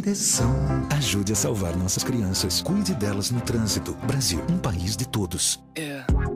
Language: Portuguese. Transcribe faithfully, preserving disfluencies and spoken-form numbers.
direção. Ajude a salvar nossas crianças. Cuide delas no trânsito. Brasil, um país de todos. Yeah.